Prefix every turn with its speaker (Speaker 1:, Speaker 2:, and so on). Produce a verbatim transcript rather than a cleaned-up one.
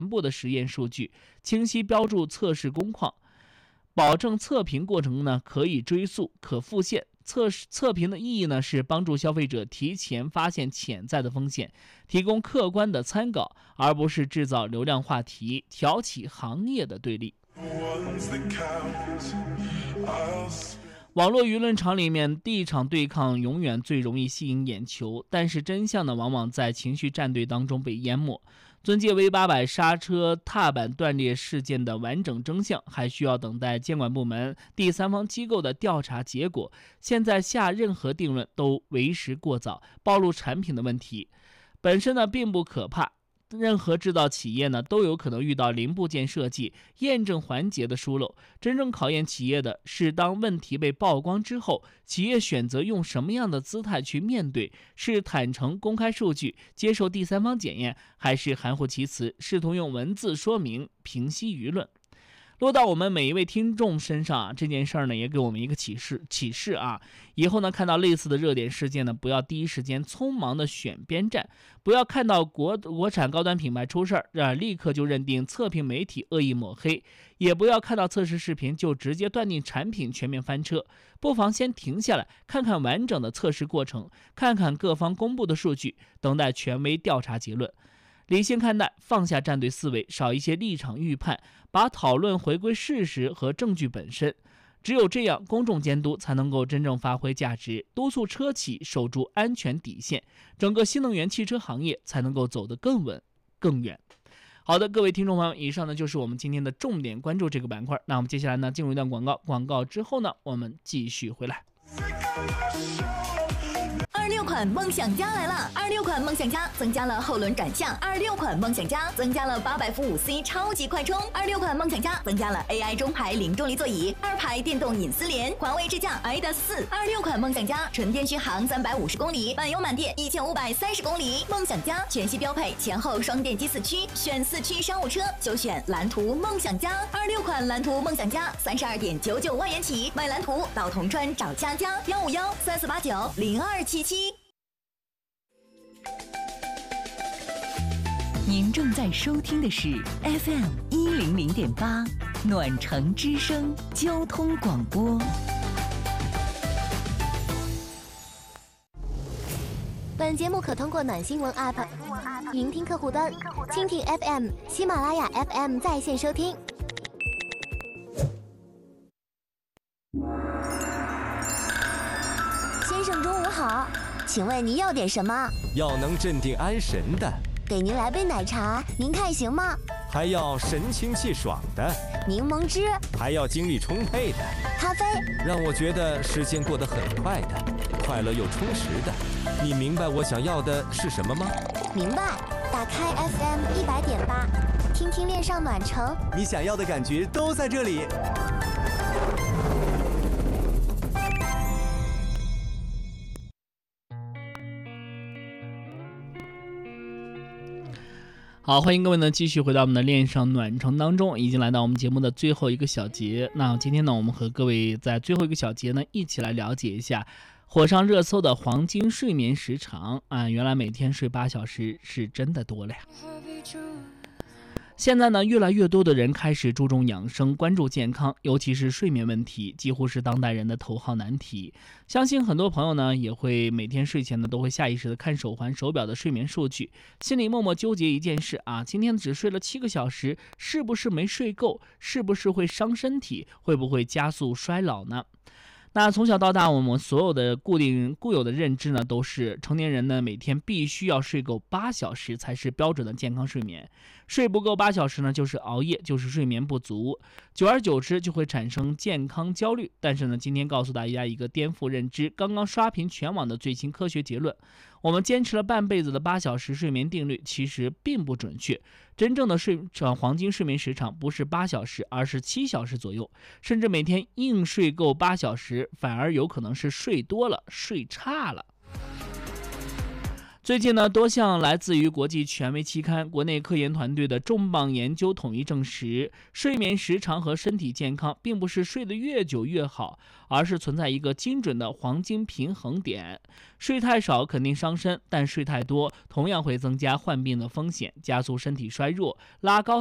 Speaker 1: 部的实验数据，清晰标注测试工况，保证测评过程呢可以追溯、可复现。测测评的意义呢是帮助消费者提前发现潜在的风险，提供客观的参考，而不是制造流量话题，挑起行业的对立。网络舆论场里面，第一场对抗永远最容易吸引眼球，但是真相呢，往往在情绪战队当中被淹没。尊界 V 八百 刹车踏板断裂事件的完整真相，还需要等待监管部门、第三方机构的调查结果。现在下任何定论都为时过早，暴露产品的问题本身呢并不可怕。任何制造企业呢都有可能遇到零部件设计、验证环节的疏漏。真正考验企业的是，当问题被曝光之后，企业选择用什么样的姿态去面对？是坦诚公开数据，接受第三方检验，还是含糊其辞，试图用文字说明平息舆论？落到我们每一位听众身上啊，这件事儿呢也给我们一个启示启示啊，以后呢看到类似的热点事件呢，不要第一时间匆忙的选边站，不要看到国国产高端品牌出事儿啊，立刻就认定测评媒体恶意抹黑，也不要看到测试视频就直接断定产品全面翻车，不妨先停下来，看看完整的测试过程，看看各方公布的数据，等待权威调查结论。理性看待，放下站队思维，少一些立场预判，把讨论回归事实和证据本身。只有这样，公众监督才能够真正发挥价值，督促车企守住安全底线，整个新能源汽车行业才能够走得更稳更远。好的，各位听众朋友，以上呢就是我们今天的重点关注这个板块。那我们接下来呢进入一段广告，广告之后呢我们继续回来。
Speaker 2: 二六款梦想家来了！二六款梦想家增加了后轮转向，二六款梦想家增加了八百伏五 C 超级快充，二六款梦想家增加了 A I 中排零重力座椅，二排电动隐私联，环卫智驾 I D A S 四。二六款梦想家纯电续航三百五十公里，满油满电一千五百三十公里。梦想家全系标配前后双电机四驱，选四驱商务车就选蓝图梦想家。二六款蓝图梦想家三十二点九九万元起，买蓝图到铜川找佳佳，幺五幺三四八九零二七七。您正在收听的是 F M 一零零点八暖城之声交通广播。
Speaker 3: 本节目可通过暖新闻 App、云听客户端、蜻蜓 F M、喜马拉雅 F M 在线收听。先生，中午好，请问您要点什么？
Speaker 4: 要能镇定安神的。
Speaker 3: 给您来杯奶茶，您看行吗？
Speaker 4: 还要神清气爽的。
Speaker 3: 柠檬汁。
Speaker 4: 还要精力充沛的。
Speaker 3: 咖啡。让
Speaker 4: 我觉得时间过得很快的，快乐又充实的。你明白我想要的是什么吗？
Speaker 3: 明白。打开 F M 一百点八，听听恋上暖城，
Speaker 5: 你想要的感觉都在这里。
Speaker 1: 好，欢迎各位呢继续回到我们的恋上暖城当中，已经来到我们节目的最后一个小节。那今天呢，我们和各位在最后一个小节呢，一起来了解一下火上热搜的黄金睡眠时长啊，原来每天睡八小时是真的多了呀。现在呢，越来越多的人开始注重养生，关注健康，尤其是睡眠问题，几乎是当代人的头号难题。相信很多朋友呢，也会每天睡前呢，都会下意识的看手环、手表的睡眠数据，心里默默纠结一件事啊，今天只睡了七个小时，是不是没睡够？是不是会伤身体？会不会加速衰老呢？那从小到大，我们所有的固定固有的认知呢，都是成年人呢每天必须要睡够八小时才是标准的健康睡眠，睡不够八小时呢，就是熬夜，就是睡眠不足，久而久之就会产生健康焦虑。但是呢，今天告诉大家一个颠覆认知、刚刚刷屏全网的最新科学结论：我们坚持了半辈子的八小时睡眠定律，其实并不准确。真正的睡黄金睡眠时长不是八小时，而是七小时左右。甚至每天硬睡够八小时，反而有可能是睡多了、睡差了。 最近呢，多项来自于国际权威期刊、国内科研团队的重磅研究统一证实，睡眠时长和身体健康并不是睡得越久越好，而是存在一个精准的黄金平衡点。睡太少肯定伤身，但睡太多同样会增加患病的风险，加速身体衰弱，拉高